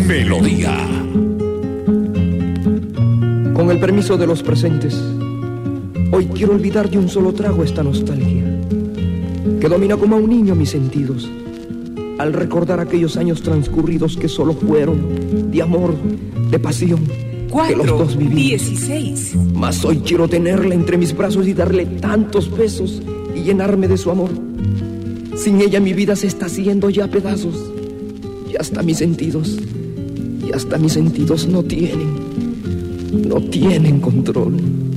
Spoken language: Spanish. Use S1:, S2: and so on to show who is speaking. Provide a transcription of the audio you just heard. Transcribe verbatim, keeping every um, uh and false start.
S1: Melodía.
S2: Con el permiso de los presentes, hoy quiero olvidar de un solo trago esta nostalgia que domina como a un niño mis sentidos al recordar aquellos años transcurridos que solo fueron de amor, de pasión, que los dos vivimos.
S3: dieciséis.
S2: Mas hoy quiero tenerla entre mis brazos y darle tantos besos y llenarme de su amor. Sin ella mi vida se está haciendo ya pedazos y hasta mis sentidos, y hasta mis sentidos no tienen, no tienen control.